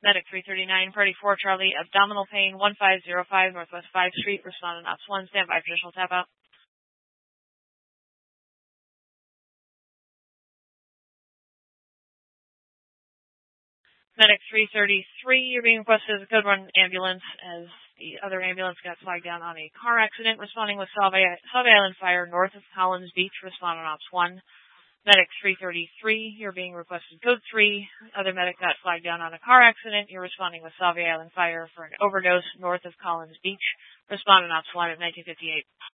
Medic 339, Party 4, Charlie, abdominal pain, 1505 Northwest 5th Street, respondent Ops 1, standby for additional tap out. Medic 333, you're being requested as a code 1 ambulance as the other ambulance got flagged down on a car accident, responding with Salve Island Fire north of Collins Beach, respondent Ops 1. Medic 333, you're being requested code 3. Other medic got flagged down on a car accident. You're responding with Salve Island Fire for an overdose north of Collins Beach, respondent Ops 1 at 1958.